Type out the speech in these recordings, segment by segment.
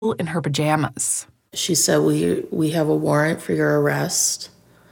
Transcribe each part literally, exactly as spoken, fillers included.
in her pajamas. She said, we, we have a warrant for your arrest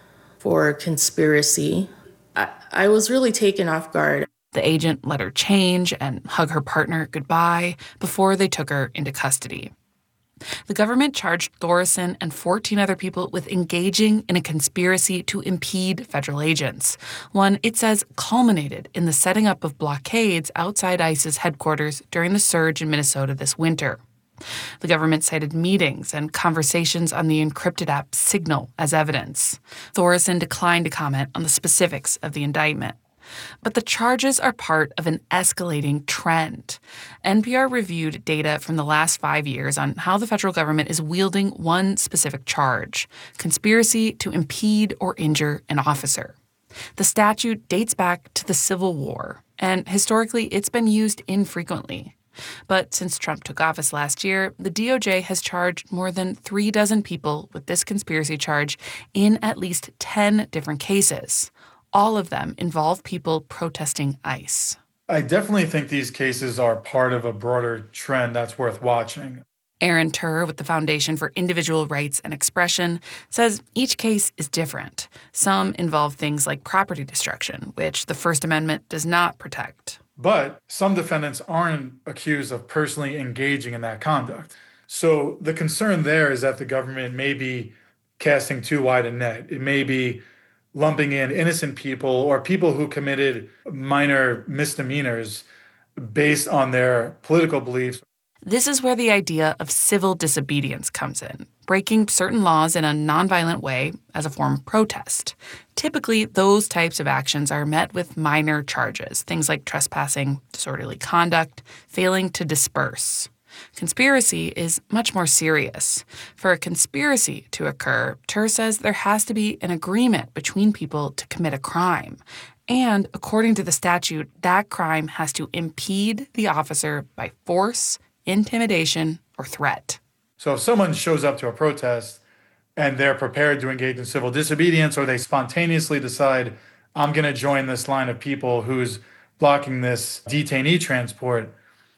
for conspiracy. I, I was really taken off guard. The agent let her change and hug her partner goodbye before they took her into custody. The government charged Thoresen and fourteen other people with engaging in a conspiracy to impede federal agents, one it says culminated in the setting up of blockades outside ICE's headquarters during the surge in Minnesota this winter. The government cited meetings and conversations on the encrypted app Signal as evidence. Thoresen declined to comment on the specifics of the indictment. But the charges are part of an escalating trend. N P R reviewed data from the last five years on how the federal government is wielding one specific charge: conspiracy to impede or injure an officer. The statute dates back to the Civil War, and historically it's been used infrequently. But since Trump took office last year, the D O J has charged more than three dozen people with this conspiracy charge in at least ten different cases. All of them involve people protesting ICE. I definitely think these cases are part of a broader trend that's worth watching. Aaron Turr with the Foundation for Individual Rights and Expression says each case is different. Some involve things like property destruction, which the First Amendment does not protect. But some defendants aren't accused of personally engaging in that conduct. So the concern there is that the government may be casting too wide a net. It may be lumping in innocent people or people who committed minor misdemeanors based on their political beliefs. This is where the idea of civil disobedience comes in, breaking certain laws in a nonviolent way as a form of protest. Typically, those types of actions are met with minor charges, things like trespassing, disorderly conduct, failing to disperse. Conspiracy is much more serious. For a conspiracy to occur, Turr says there has to be an agreement between people to commit a crime. And according to the statute, that crime has to impede the officer by force, intimidation, or threat. So if someone shows up to a protest and they're prepared to engage in civil disobedience, or they spontaneously decide, I'm going to join this line of people who's blocking this detainee transport,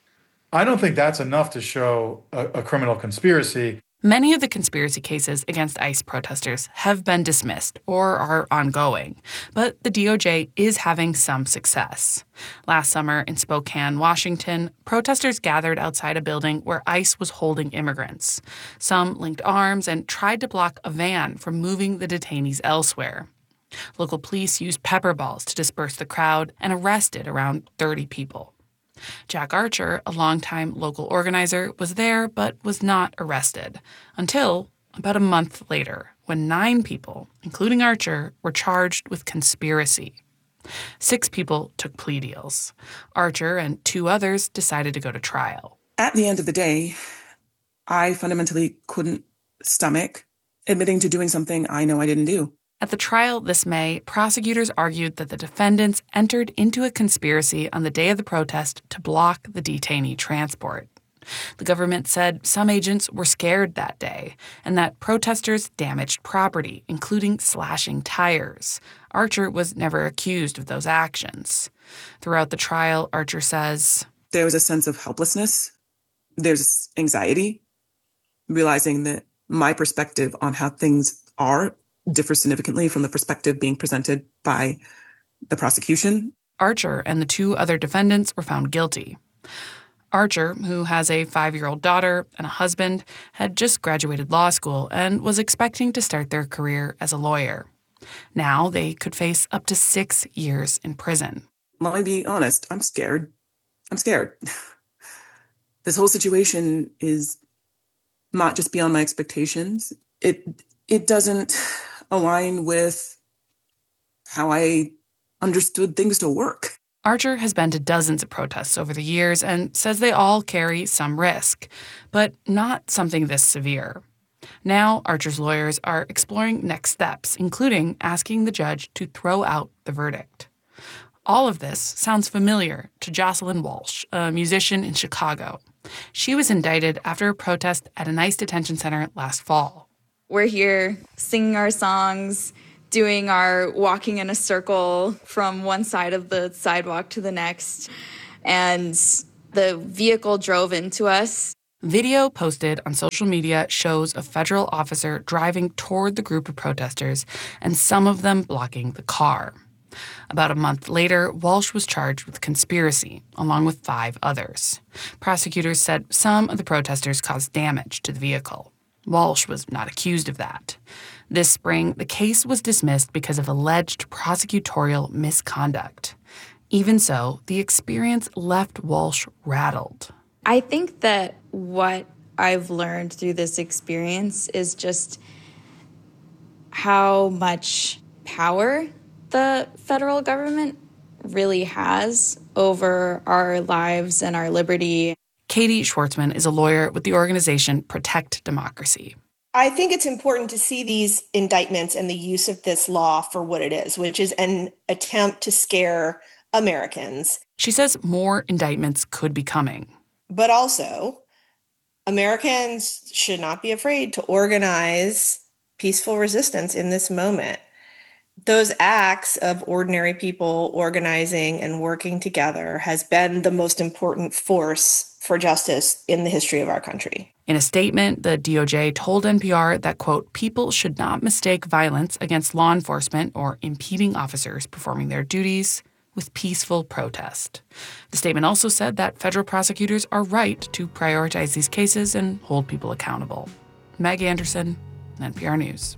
I don't think that's enough to show a, a criminal conspiracy. Many of the conspiracy cases against ICE protesters have been dismissed or are ongoing, but the D O J is having some success. Last summer in Spokane, Washington, protesters gathered outside a building where ICE was holding immigrants. Some linked arms and tried to block a van from moving the detainees elsewhere. Local police used pepper balls to disperse the crowd and arrested around thirty people. Jack Archer, a longtime local organizer, was there but was not arrested until about a month later, when nine people, including Archer, were charged with conspiracy. Six people took plea deals. Archer and two others decided to go to trial. At the end of the day, I fundamentally couldn't stomach admitting to doing something I know I didn't do. At the trial this May, prosecutors argued that the defendants entered into a conspiracy on the day of the protest to block the detainee transport. The government said some agents were scared that day and that protesters damaged property, including slashing tires. Archer was never accused of those actions. Throughout the trial, Archer says, there was a sense of helplessness. There's anxiety, realizing that my perspective on how things are differs significantly from the perspective being presented by the prosecution. Archer and the two other defendants were found guilty. Archer, who has a five-year-old daughter and a husband, had just graduated law school and was expecting to start their career as a lawyer. Now they could face up to six years in prison. Let me be honest, I'm scared. I'm scared. This whole situation is not just beyond my expectations. It it doesn't align with how I understood things to work. Archer has been to dozens of protests over the years and says they all carry some risk, but not something this severe. Now, Archer's lawyers are exploring next steps, including asking the judge to throw out the verdict. All of this sounds familiar to Jocelyn Walsh, a musician in Chicago. She was indicted after a protest at an ICE detention center last fall. We're here singing our songs, doing our walking in a circle from one side of the sidewalk to the next. And the vehicle drove into us. Video posted on social media shows a federal officer driving toward the group of protesters and some of them blocking the car. About a month later, Walsh was charged with conspiracy, along with five others. Prosecutors said some of the protesters caused damage to the vehicle. Walsh was not accused of that. This spring, the case was dismissed because of alleged prosecutorial misconduct. Even so, the experience left Walsh rattled. I think that what I've learned through this experience is just how much power the federal government really has over our lives and our liberty. Katie Schwartzman is a lawyer with the organization Protect Democracy. I think it's important to see these indictments and the use of this law for what it is, which is an attempt to scare Americans. She says more indictments could be coming. But also, Americans should not be afraid to organize peaceful resistance in this moment. Those acts of ordinary people organizing and working together has been the most important force for justice in the history of our country. In a statement, the D O J told N P R that, quote, people should not mistake violence against law enforcement or impeding officers performing their duties with peaceful protest. The statement also said that federal prosecutors are right to prioritize these cases and hold people accountable. Meg Anderson, N P R News.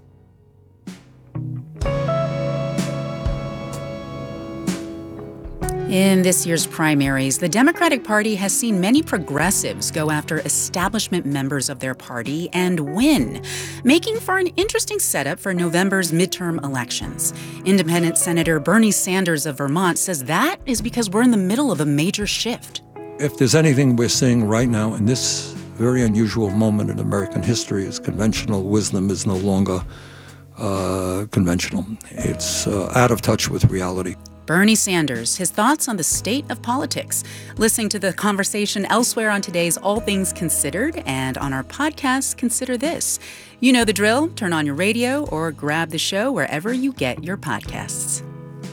In this year's primaries, the Democratic Party has seen many progressives go after establishment members of their party and win, making for an interesting setup for November's midterm elections. Independent Senator Bernie Sanders of Vermont says that is because we're in the middle of a major shift. If there's anything we're seeing right now in this very unusual moment in American history, is conventional wisdom is no longer uh, conventional. It's uh, out of touch with reality. Bernie Sanders, his thoughts on the state of politics. Listening to the conversation elsewhere on today's All Things Considered and on our podcast, Consider This. You know the drill. Turn on your radio or grab the show wherever you get your podcasts.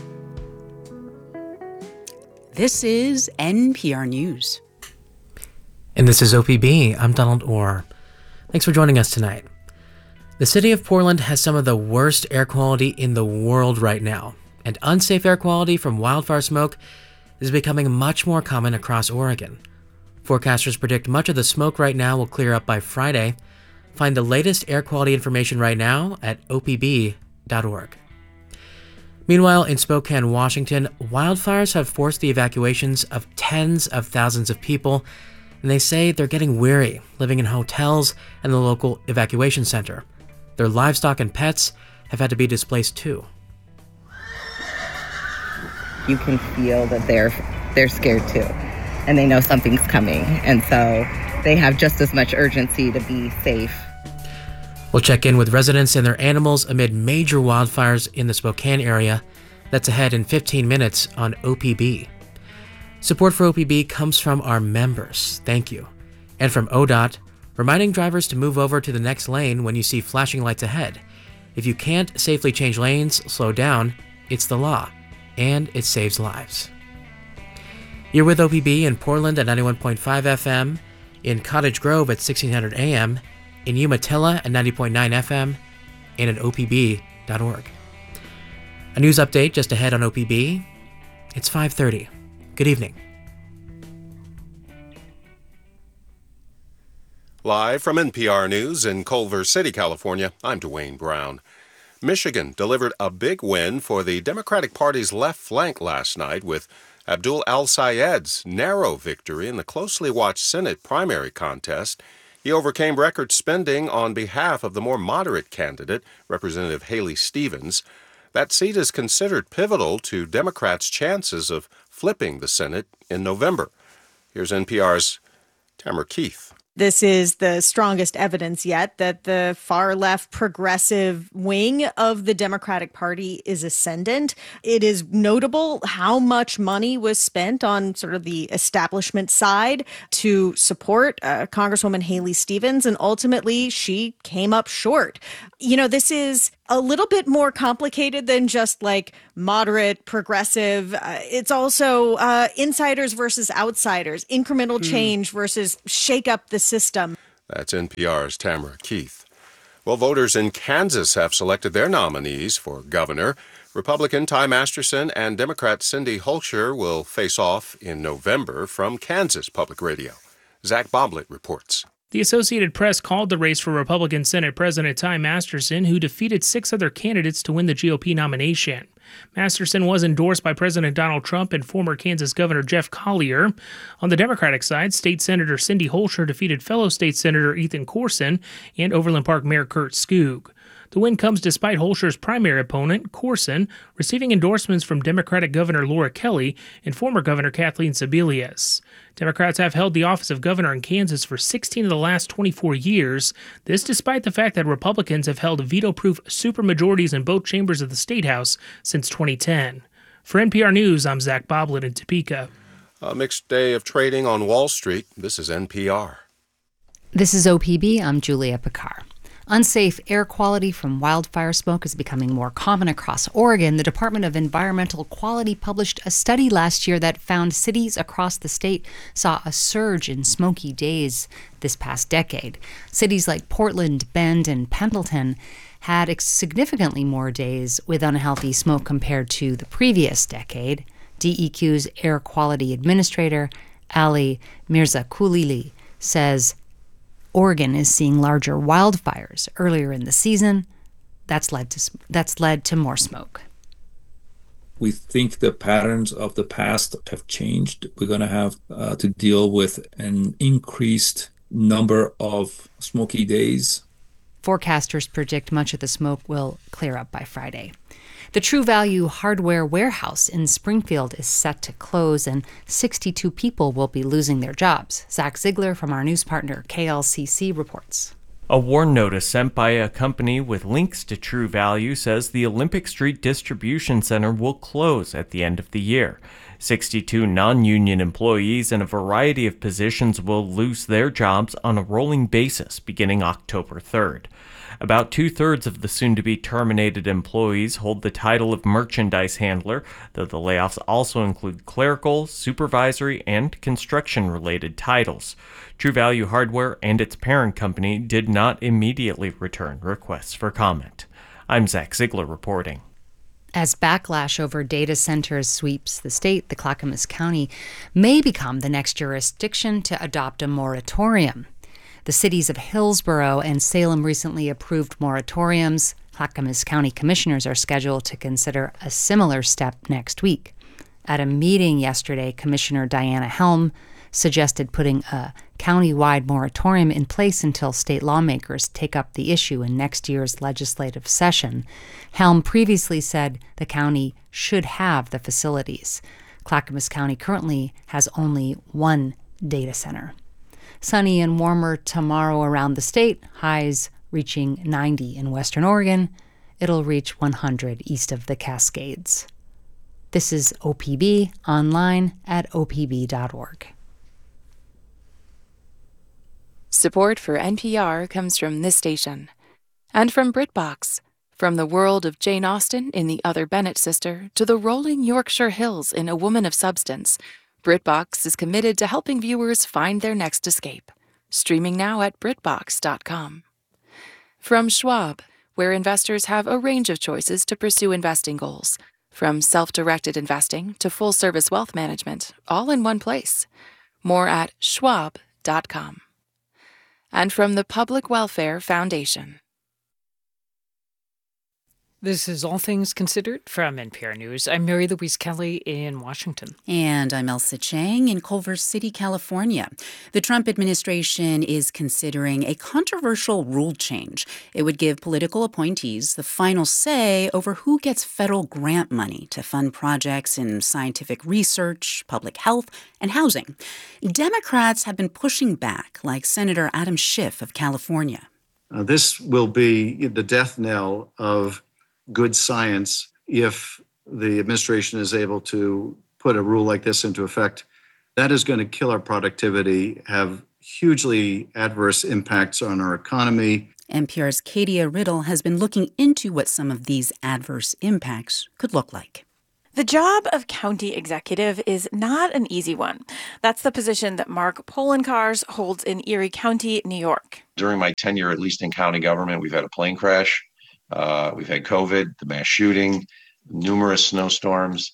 This is N P R News. And this is O P B. I'm Donald Orr. Thanks for joining us tonight. The city of Portland has some of the worst air quality in the world right now. And unsafe air quality from wildfire smoke is becoming much more common across Oregon. Forecasters predict much of the smoke right now will clear up by Friday. Find the latest air quality information right now at O P B dot org. Meanwhile, in Spokane, Washington, wildfires have forced the evacuations of tens of thousands of people, and they say they're getting weary living in hotels and the local evacuation center. Their livestock and pets have had to be displaced too. You can feel that they're they're scared too, and they know something's coming, and so they have just as much urgency to be safe. We'll check in with residents and their animals amid major wildfires in the Spokane area. That's ahead in fifteen minutes on O P B. Support for O P B comes from our members, thank you, and from O D O T, reminding drivers to move over to the next lane when you see flashing lights ahead. If you can't safely change lanes, slow down, it's the law. And it saves lives. You're with O P B in Portland at ninety-one point five F M, in Cottage Grove at sixteen hundred A M, in Umatilla at ninety point nine F M, and at O P B dot org. A news update just ahead on O P B. It's five thirty. Good evening. Live from N P R News in Culver City, California, I'm Dwayne Brown. Michigan delivered a big win for the Democratic Party's left flank last night with Abdul Al-Sayed's narrow victory in the closely watched Senate primary contest. He overcame record spending on behalf of the more moderate candidate, Representative Haley Stevens. That seat is considered pivotal to Democrats' chances of flipping the Senate in November. Here's N P R's Tamara Keith. This is the strongest evidence yet that the far left progressive wing of the Democratic Party is ascendant. It is notable how much money was spent on sort of the establishment side to support uh, Congresswoman Haley Stevens, and ultimately she came up short. You know, this is a little bit more complicated than just like moderate, progressive. Uh, it's also uh, insiders versus outsiders, incremental change versus shake up the system. That's N P R's Tamara Keith. Well, voters in Kansas have selected their nominees for governor. Republican Ty Masterson and Democrat Cindy Holscher will face off in November from Kansas Public Radio. Zach Boblet reports. The Associated Press called the race for Republican Senate President Ty Masterson, who defeated six other candidates to win the G O P nomination. Masterson was endorsed by President Donald Trump and former Kansas Governor Jeff Collier. On the Democratic side, State Senator Cindy Holscher defeated fellow State Senator Ethan Corson and Overland Park Mayor Kurt Skoog. The win comes despite Holscher's primary opponent, Corson, receiving endorsements from Democratic Governor Laura Kelly and former Governor Kathleen Sebelius. Democrats have held the office of governor in Kansas for sixteen of the last twenty-four years, this despite the fact that Republicans have held veto-proof supermajorities in both chambers of the State House since twenty ten. For N P R News, I'm Zach Boblet in Topeka. A mixed day of trading on Wall Street. This is N P R. This is O P B. I'm Julia Picard. Unsafe air quality from wildfire smoke is becoming more common across Oregon. The Department of Environmental Quality published a study last year that found cities across the state saw a surge in smoky days this past decade. Cities like Portland, Bend, and Pendleton had significantly more days with unhealthy smoke compared to the previous decade. D E Q's air quality administrator, Ali Mirzakulili, says Oregon is seeing larger wildfires earlier in the season. That's led to that's led to more smoke. We think the patterns of the past have changed. We're going to have uh, to deal with an increased number of smoky days. Forecasters predict much of the smoke will clear up by Friday. The True Value hardware warehouse in Springfield is set to close, and sixty-two people will be losing their jobs. Zach Ziegler from our news partner K L C C reports. A warn notice sent by a company with links to True Value says the Olympic Street Distribution Center will close at the end of the year. sixty-two non-union employees in a variety of positions will lose their jobs on a rolling basis beginning October third. About two-thirds of the soon-to-be terminated employees hold the title of merchandise handler, though the layoffs also include clerical, supervisory, and construction-related titles. True Value Hardware and its parent company did not immediately return requests for comment. I'm Zach Ziegler reporting. As backlash over data centers sweeps the state, the Clackamas County may become the next jurisdiction to adopt a moratorium. The cities of Hillsborough and Salem recently approved moratoriums. Clackamas County commissioners are scheduled to consider a similar step next week. At a meeting yesterday, Commissioner Diana Helm suggested putting a county-wide moratorium in place until state lawmakers take up the issue in next year's legislative session. Helm previously said the county should have the facilities. Clackamas County currently has only one data center. Sunny and warmer tomorrow around the state, highs reaching ninety in western Oregon. It'll reach one hundred east of the Cascades. This is O P B, online at O P B dot org. Support for N P R comes from this station and from BritBox. From the world of Jane Austen in The Other Bennett Sister to the rolling Yorkshire Hills in A Woman of Substance, BritBox is committed to helping viewers find their next escape. Streaming now at Brit Box dot com. From Schwab, where investors have a range of choices to pursue investing goals. From self-directed investing to full-service wealth management, all in one place. More at Schwab dot com. And from the Public Welfare Foundation. This is All Things Considered from N P R News. I'm Mary Louise Kelly in Washington. And I'm Elsa Chang in Culver City, California. The Trump administration is considering a controversial rule change. It would give political appointees the final say over who gets federal grant money to fund projects in scientific research, public health, and housing. Democrats have been pushing back, like Senator Adam Schiff of California. Uh, this will be the death knell of good science if the administration is able to put a rule like this into effect. That is going to kill our productivity, have hugely adverse impacts on our economy. N P R's Katia Riddle has been looking into what some of these adverse impacts could look like. The job of county executive is not an easy one. That's the position that Mark Poloncarz holds in Erie County, New York. During my tenure, at least in county government, we've had a plane crash, uh, we've had COVID, the mass shooting, numerous snowstorms.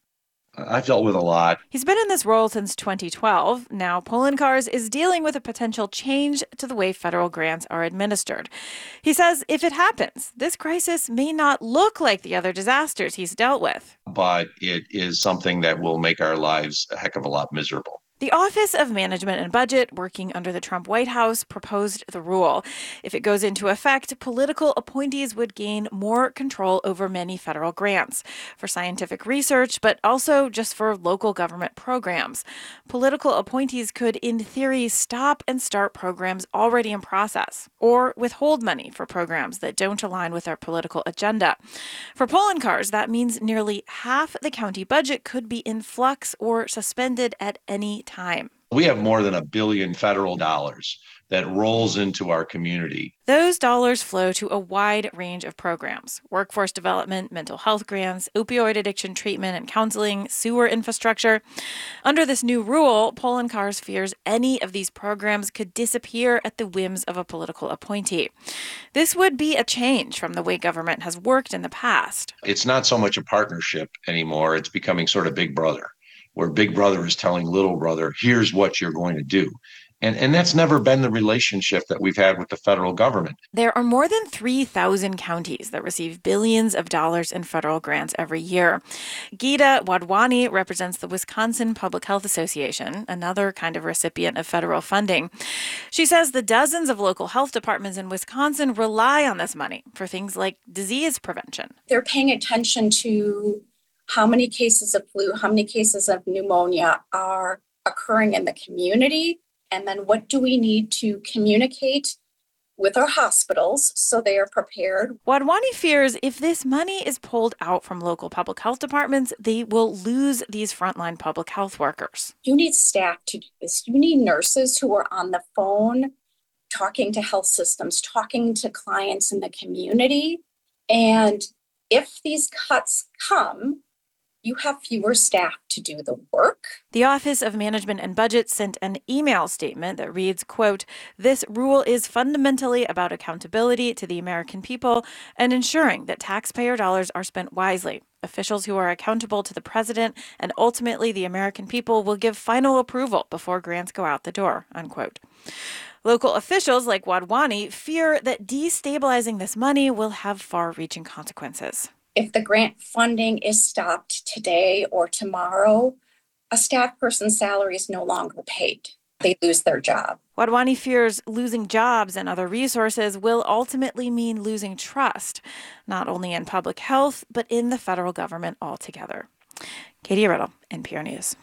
I've dealt with a lot. He's been in this role since twenty twelve. Now Poloncarz is dealing with a potential change to the way federal grants are administered. He says if it happens, this crisis may not look like the other disasters he's dealt with. But it is something that will make our lives a heck of a lot miserable. The Office of Management and Budget, working under the Trump White House, proposed the rule. If it goes into effect, political appointees would gain more control over many federal grants for scientific research, but also just for local government programs. Political appointees could, in theory, stop and start programs already in process, or withhold money for programs that don't align with their political agenda. For Poloncarz, that means nearly half the county budget could be in flux or suspended at any time. We have more than a billion federal dollars that rolls into our community. Those dollars flow to a wide range of programs: workforce development, mental health grants, opioid addiction treatment and counseling, sewer infrastructure. Under this new rule, Poloncarz fears any of these programs could disappear at the whims of a political appointee. This would be a change from the way government has worked in the past. It's not so much a partnership anymore. It's becoming sort of Big Brother, where Big Brother is telling Little Brother, here's what you're going to do. And, and that's never been the relationship that we've had with the federal government. There are more than three thousand counties that receive billions of dollars in federal grants every year. Gita Wadhwani represents the Wisconsin Public Health Association, another kind of recipient of federal funding. She says the dozens of local health departments in Wisconsin rely on this money for things like disease prevention. They're paying attention to how many cases of flu, how many cases of pneumonia are occurring in the community, and then what do we need to communicate with our hospitals so they are prepared. Wadhwani fears if this money is pulled out from local public health departments, they will lose these frontline public health workers. You need staff to do this. You need nurses who are on the phone, talking to health systems, talking to clients in the community. And if these cuts come, you have fewer staff to do the work. The Office of Management and Budget sent an email statement that reads, quote, "This rule is fundamentally about accountability to the American people and ensuring that taxpayer dollars are spent wisely. Officials who are accountable to the president and ultimately the American people will give final approval before grants go out the door," unquote. Local officials like Wadhwani fear that destabilizing this money will have far-reaching consequences. If the grant funding is stopped today or tomorrow, a staff person's salary is no longer paid. They lose their job. Wadhwani fears losing jobs and other resources will ultimately mean losing trust, not only in public health, but in the federal government altogether. Katie Riddle, N P R News.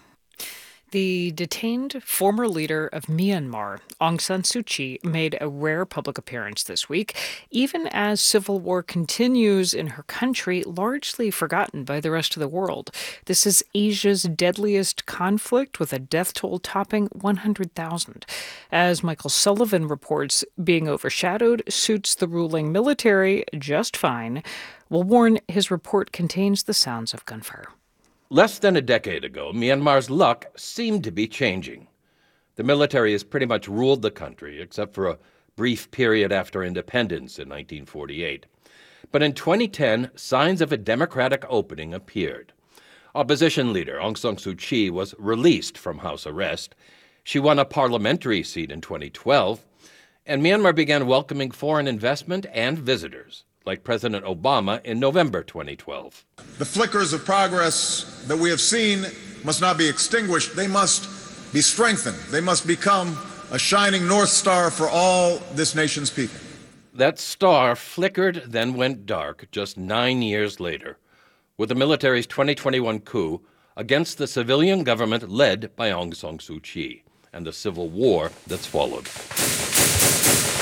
The detained former leader of Myanmar, Aung San Suu Kyi, made a rare public appearance this week, even as civil war continues in her country, largely forgotten by the rest of the world. This is Asia's deadliest conflict, with a death toll topping one hundred thousand. As Michael Sullivan reports, being overshadowed suits the ruling military just fine. We'll warn his report contains the sounds of gunfire. Less than a decade ago, Myanmar's luck seemed to be changing. The military has pretty much ruled the country, except for a brief period after independence in nineteen forty-eight. But in twenty ten, signs of a democratic opening appeared. Opposition leader Aung San Suu Kyi was released from house arrest. She won a parliamentary seat in twenty twelve, and Myanmar began welcoming foreign investment and visitors, like President Obama in November twenty twelve. The flickers of progress that we have seen must not be extinguished. They must be strengthened. They must become a shining North Star for all this nation's people. That star flickered, then went dark just nine years later, with the military's twenty twenty-one coup against the civilian government led by Aung San Suu Kyi and the civil war that's followed.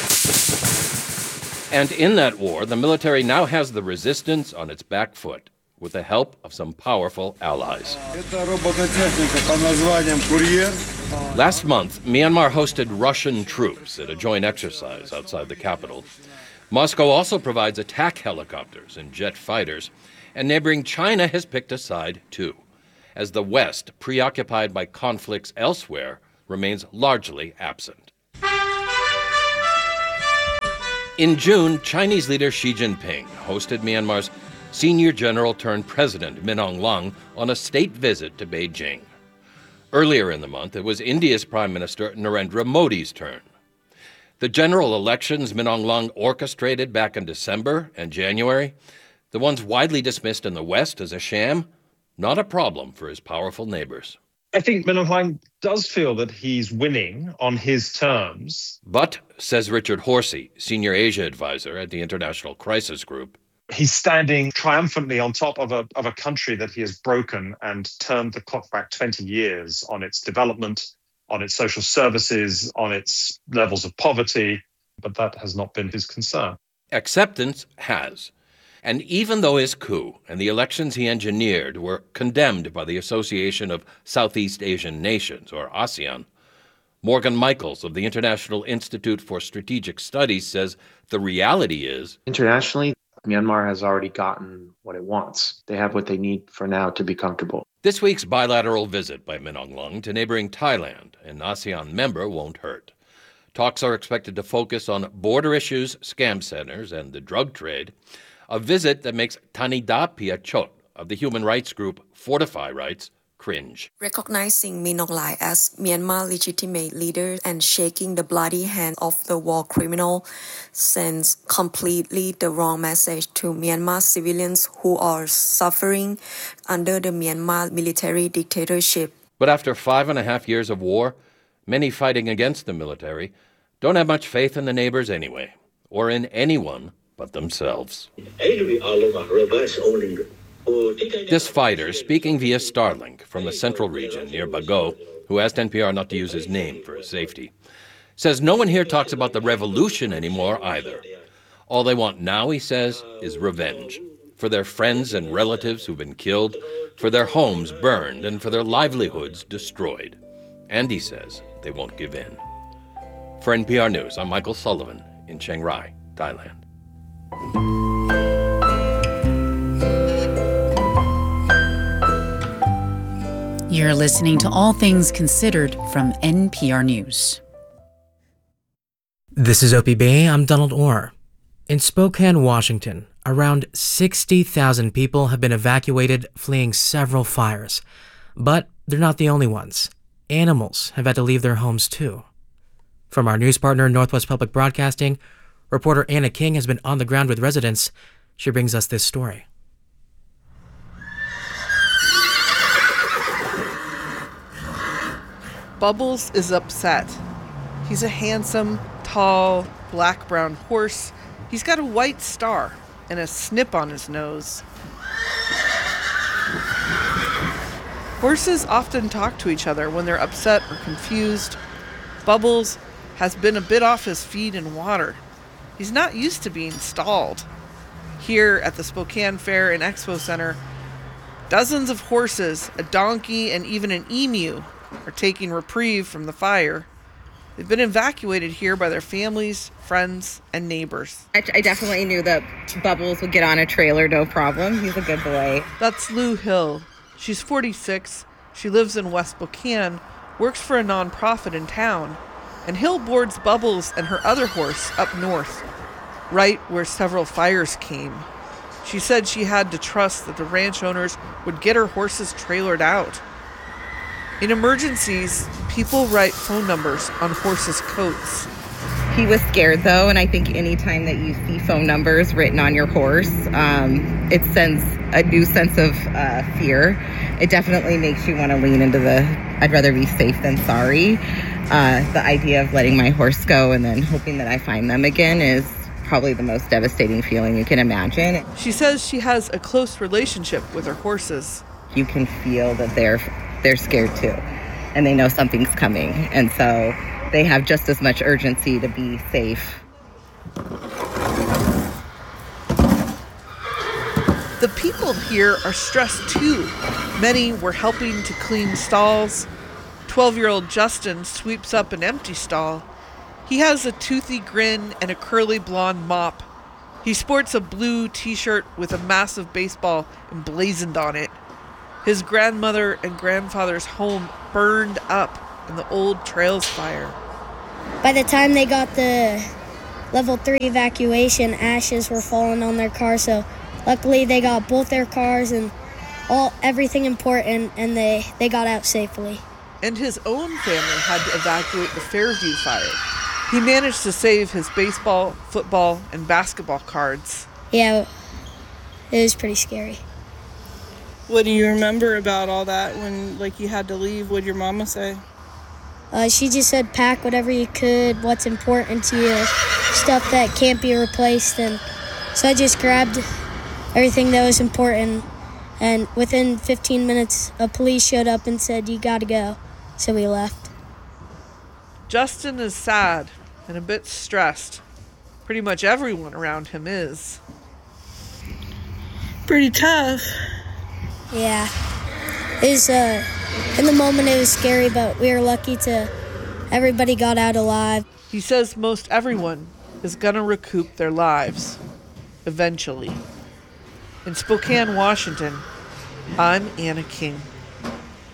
And in that war, the military now has the resistance on its back foot. with the help of some powerful allies. Last month, Myanmar hosted Russian troops at a joint exercise outside the capital. Moscow also provides attack helicopters and jet fighters, and neighboring China has picked a side too, as the West, preoccupied by conflicts elsewhere, remains largely absent. In June, Chinese leader Xi Jinping hosted Myanmar's senior general turned president Min Aung Hlaing on a state visit to Beijing. Earlier in the month, it was India's Prime Minister Narendra Modi's turn. The general elections Min Aung Hlaing orchestrated back in December and January, the ones widely dismissed in the West as a sham, not a problem for his powerful neighbors. I think Min Aung Hlaing does feel that he's winning on his terms. But, says Richard Horsey, senior Asia advisor at the International Crisis Group, he's standing triumphantly on top of a, of a country that he has broken and turned the clock back twenty years on its development, on its social services, on its levels of poverty. But that has not been his concern. Acceptance has. And even though his coup and the elections he engineered were condemned by the Association of Southeast Asian Nations, or ASEAN, Morgan Michaels of the International Institute for Strategic Studies says the reality is, internationally, Myanmar has already gotten what it wants. They have what they need for now to be comfortable. This week's bilateral visit by Min Aung Hlaing to neighboring Thailand, an ASEAN member, won't hurt. Talks are expected to focus on border issues, scam centers, and the drug trade. A visit that makes Thanida Piachot of the human rights group Fortify Rights cringe. Recognizing Min Aung Hlaing as Myanmar's legitimate leader and shaking the bloody hand of the war criminal sends completely the wrong message to Myanmar civilians who are suffering under the Myanmar military dictatorship. But after five and a half years of war, many fighting against the military don't have much faith in the neighbors anyway, or in anyone but themselves. This fighter, speaking via Starlink from the central region near Bago, who asked N P R not to use his name for his safety, says no one here talks about the revolution anymore either. All they want now, he says, is revenge for their friends and relatives who've been killed, for their homes burned, and for their livelihoods destroyed. And he says they won't give in. For N P R News, I'm Michael Sullivan in Chiang Rai, Thailand. You're listening to All Things Considered from N P R News. This is O P B. I'm Donald Orr. In Spokane, Washington, around sixty thousand people have been evacuated fleeing several fires. But they're not the only ones. Animals have had to leave their homes too. From our news partner, Northwest Public Broadcasting, reporter Anna King has been on the ground with residents. She brings us this story. Bubbles is upset. He's a handsome, tall, black-brown horse. He's got a white star and a snip on his nose. Horses often talk to each other when they're upset or confused. Bubbles has been a bit off his feed and water. He's not used to being stalled. Here at the Spokane Fair and Expo Center, dozens of horses, a donkey, and even an emu are taking reprieve from the fire. They've been evacuated here by their families, friends, and neighbors. I, I definitely knew that Bubbles would get on a trailer, no problem. He's a good boy. That's Lou Hill. She's forty-six. She lives in West Spokane, works for a nonprofit in town, and Hill boards Bubbles and her other horse up north, right where several fires came. She said she had to trust that the ranch owners would get her horses trailered out. In emergencies, people write phone numbers on horses' coats. He was scared, though, and I think any time that you see phone numbers written on your horse, um, it sends a new sense of uh, fear. It definitely makes you want to lean into the, I'd rather be safe than sorry. Uh, the idea of letting my horse go and then hoping that I find them again is probably the most devastating feeling you can imagine. She says she has a close relationship with her horses. You can feel that they're they're scared too, and they know something's coming, and so they have just as much urgency to be safe. The people here are stressed too. Many were helping to clean stalls. twelve-year-old Justin sweeps up an empty stall. He has a toothy grin and a curly blonde mop. He sports a blue t-shirt with a massive baseball emblazoned on it. His grandmother and grandfather's home burned up in the old trails fire. By the time they got the level three evacuation, ashes were falling on their car, so luckily they got both their cars and all everything important, and they, they got out safely. And his own family had to evacuate the Fairview fire. He managed to save his baseball, football, and basketball cards. Yeah, it was pretty scary. What do you remember about all that when, like, you had to leave? What'd your mama say? Uh, she just said pack whatever you could, what's important to you, stuff that can't be replaced. And so I just grabbed everything that was important. And within fifteen minutes, a police showed up and said, you gotta go. So we left. Justin is sad and a bit stressed. Pretty much everyone around him is. Pretty tough. Yeah. It was, uh, in the moment it was scary, but we were lucky to, everybody got out alive. He says most everyone is gonna recoup their lives. Eventually. In Spokane, Washington, I'm Anna King.